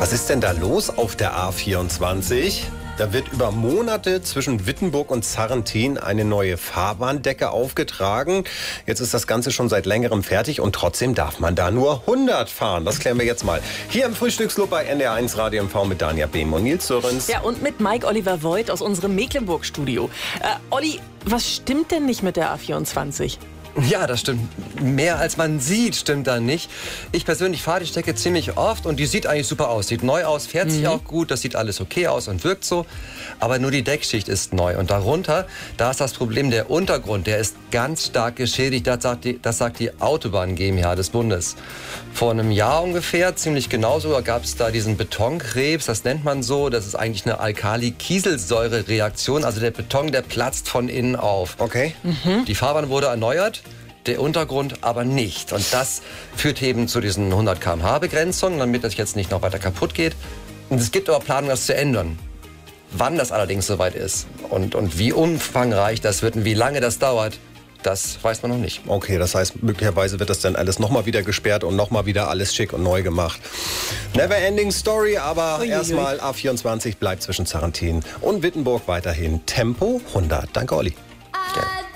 Was ist denn da los auf der A24? Da wird über Monate zwischen Wittenburg und Sarrentin eine neue Fahrbahndecke aufgetragen. Jetzt ist das Ganze schon seit längerem fertig und trotzdem darf man da nur 100 fahren. Das klären wir jetzt mal. Hier im Frühstücksclub bei NDR1 Radio MV mit Danja Behm und Nils Sörens. Ja, und mit Mike Oliver Voigt aus unserem Mecklenburg-Studio. Olli, was stimmt denn nicht mit der A24? Ja, das stimmt. Mehr als man sieht, stimmt da nicht. Ich persönlich fahre die Strecke ziemlich oft und die sieht eigentlich super aus. Sieht neu aus, fährt sich auch gut, das sieht alles okay aus und wirkt so. Aber nur die Deckschicht ist neu. Und darunter, da ist das Problem, der Untergrund, der ist ganz stark geschädigt. Das sagt die Autobahn GmbH des Bundes. Vor einem Jahr ungefähr, ziemlich genau sogar, gab es da diesen Betonkrebs, das nennt man so. Das ist eigentlich eine Alkali-Kieselsäure-Reaktion. Also der Beton, der platzt von innen auf. Okay. Die Fahrbahn wurde erneuert. Der Untergrund aber nicht. Und das führt eben zu diesen 100 km/h Begrenzungen, damit das jetzt nicht noch weiter kaputt geht. Und es gibt aber Planungen, das zu ändern. Wann das allerdings soweit ist und wie umfangreich das wird und wie lange das dauert, das weiß man noch nicht. Okay, das heißt, möglicherweise wird das dann alles nochmal wieder gesperrt und nochmal wieder alles schick und neu gemacht. Never ending story, aber erstmal A24 bleibt zwischen Sarrentin und Wittenburg weiterhin Tempo 100. Danke, Olli.